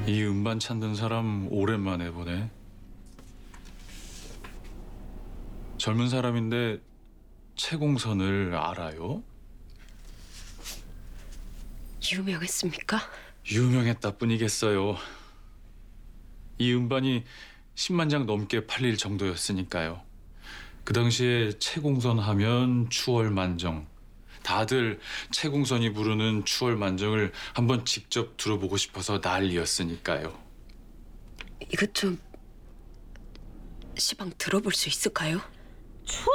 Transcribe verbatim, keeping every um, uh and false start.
이 음반 찾는 사람 오랜만에 보네. 젊은 사람인데 채공선을 알아요? 유명했습니까? 유명했다 뿐이겠어요. 이 음반이 십만 장 넘게 팔릴 정도였으니까요. 그 당시에 채공선 하면 추월만정. 다들 채공선이 부르는 추월만정을 한번 직접 들어보고 싶어서 난리였으니까요. 이것 좀 시방 들어볼 수 있을까요? 추월